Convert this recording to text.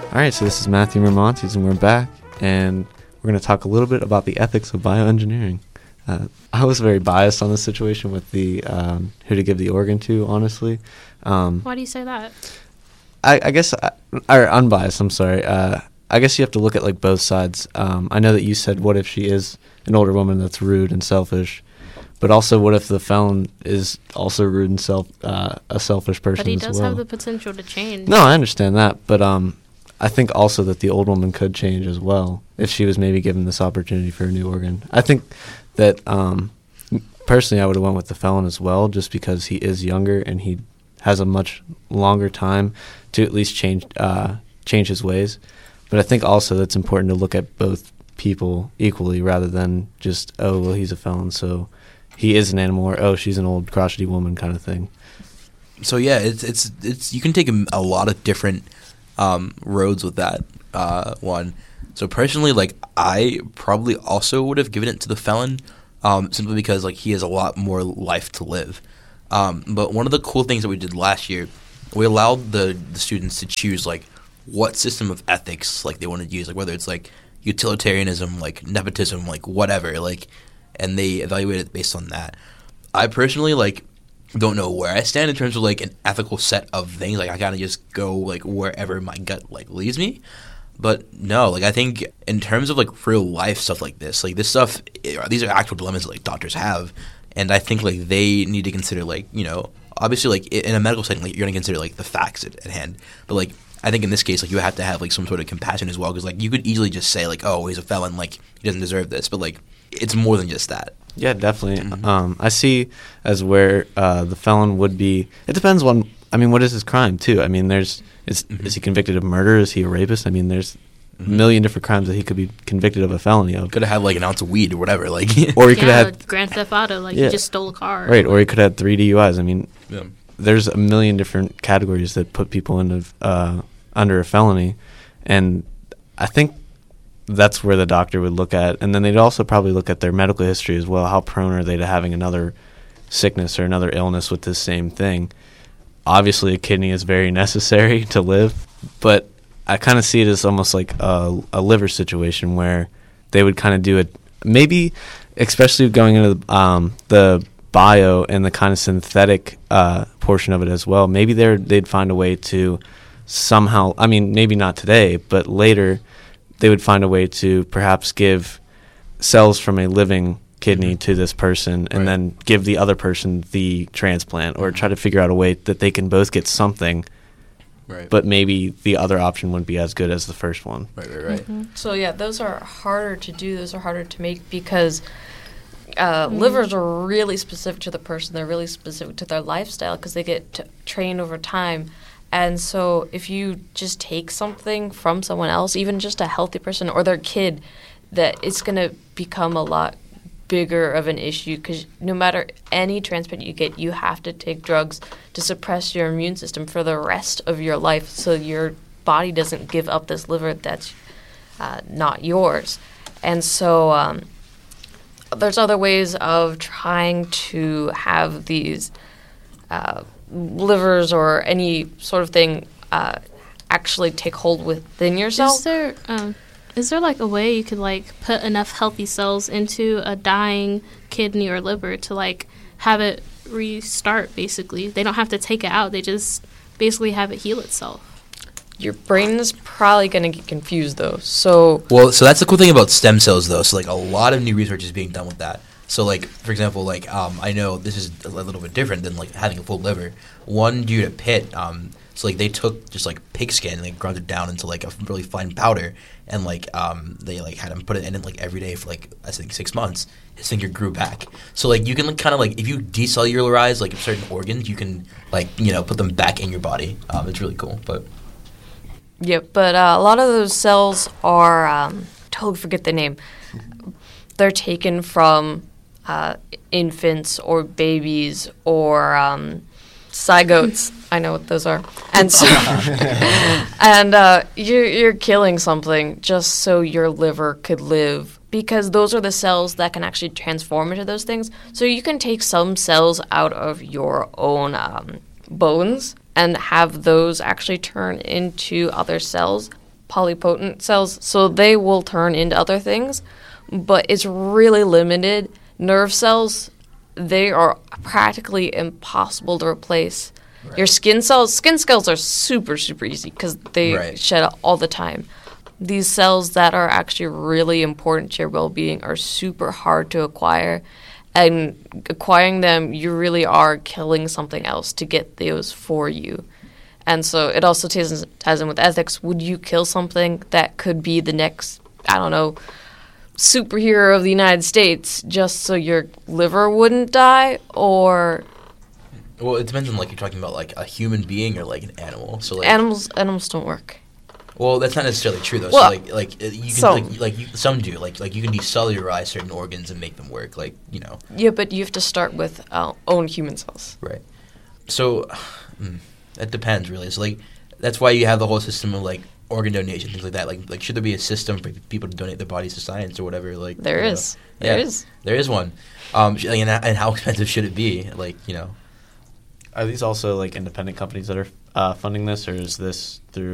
All right, so this is Matthew Mermontes, and we're back, and we're going to talk a little bit about the ethics of bioengineering. I was very biased on this situation with the who to give the organ to, honestly. Why do you say that? I guess, or unbiased, I'm sorry. I guess you have to look at like both sides. I know that you said, what if she is an older woman that's rude and selfish? But also, what if the felon is also rude and a selfish person as well? But he does have the potential to change. No, I understand that, but I think also that the old woman could change as well if she was maybe given this opportunity for a new organ. I think that personally I would have went with the felon as well, just because he is younger and he has a much longer time to at least change his ways. But I think also that's important to look at both people equally rather than just, oh, well, he's a felon, so he is an animal, or, oh, she's an old crotchety woman kind of thing. So yeah, it's you can take a lot of different roads with that one. So personally, like, I probably also would have given it to the felon, simply because like he has a lot more life to live. But one of the cool things that we did last year, we allowed the students to choose like what system of ethics like they wanted to use, like whether it's like utilitarianism, like nepotism, like whatever, like, and they evaluated it based on that. I personally like don't know where I stand in terms of like an ethical set of things. Like I kind of just go like wherever my gut like leads me. But no, like I think in terms of like real life stuff like this stuff, these are actual dilemmas that like doctors have, and I think like they need to consider like, you know, obviously like in a medical setting like you're gonna consider like the facts at hand, but like I think in this case like you have to have like some sort of compassion as well, because like you could easily just say like, oh, he's a felon, like he doesn't deserve this, but like it's more than just that. Yeah, definitely. Mm-hmm. I see as where the felon would be. It depends on. I mean, what is his crime too? I mean, is he convicted of murder? Is he a rapist? I mean, there's a million different crimes that he could be convicted of a felony of. Could have had like an ounce of weed or whatever, like. Or he could have had Grand Theft Auto, like he just stole a car. Right, or he could have had 3 DUIs. I mean, there's a million different categories that put people into under a felony, and I think that's where the doctor would look at, and then they'd also probably look at their medical history as well. How prone are they to having another sickness or another illness with this same thing? Obviously, a kidney is very necessary to live, but I kind of see it as almost like a liver situation where they would kind of do it, maybe, especially going into the bio and the kind of synthetic portion of it as well. Maybe they'd find a way to somehow, I mean, maybe not today, but later, they would find a way to perhaps give cells from a living kidney to this person and then give the other person the transplant, or try to figure out a way that they can both get something, but maybe the other option wouldn't be as good as the first one. Right. Mm-hmm. So, yeah, those are harder to do. Those are harder to make because livers are really specific to the person. They're really specific to their lifestyle because they get trained over time. And so if you just take something from someone else, even just a healthy person or their kid, that it's going to become a lot bigger of an issue because no matter any transplant you get, you have to take drugs to suppress your immune system for the rest of your life so your body doesn't give up this liver that's not yours. And so there's other ways of trying to have these livers or any sort of thing actually take hold within yourself. Is there like a way you could like put enough healthy cells into a dying kidney or liver to like have it restart? Basically, they don't have to take it out; they just basically have it heal itself. Your brain is probably going to get confused though. So that's the cool thing about stem cells though. So like a lot of new research is being done with that. So, like, for example, like, I know this is a little bit different than, like, having a full liver. One dude at Pitt, so, like, they took just, like, pig skin and they ground it down into, like, a really fine powder. And, like, they, like, had him put it in, like, every day for, like, I think 6 months. His finger grew back. So, like, you can, like, kind of, like, if you decellularize, like, certain organs, you can, like, you know, put them back in your body. It's really cool, but... Yep, but a lot of those cells are, totally forget the name. They're taken from... infants or babies or zygotes. I know what those are. And so, you're killing something just so your liver could live because those are the cells that can actually transform into those things. So you can take some cells out of your own bones and have those actually turn into other cells. polypotent cells, so they will turn into other things, but it's really limited. Nerve cells, they are practically impossible to replace. Right. Your skin cells are super, super easy because they shed all the time. These cells that are actually really important to your well-being are super hard to acquire. And acquiring them, you really are killing something else to get those for you. And so it also ties in with ethics. Would you kill something that could be the next, I don't know, superhero of the United States just so your liver wouldn't die? Or... Well, it depends on, like, you're talking about, like, a human being or, like, an animal. So, like, animals don't work. Well, that's not necessarily true though. Well, so you can some do. Like you can decellularize certain organs and make them work. Like, you know. Yeah, but you have to start with own human cells. Right. So that depends really. So like that's why you have the whole system of like organ donation, things like that. Like should there be a system for people to donate their bodies to science or whatever? Like there is. There is one. And how expensive should it be? Like, you know. Are these also like independent companies that are funding this, or is this through